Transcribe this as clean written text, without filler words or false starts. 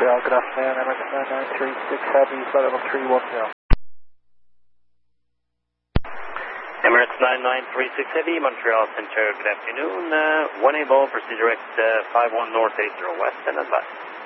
Montreal, good afternoon, Emirates 9936 Heavy, flight level 310. Emirates 9936 Heavy, Montreal Center, good afternoon. 1A ball, proceed direct 51 North 80 West, and advance.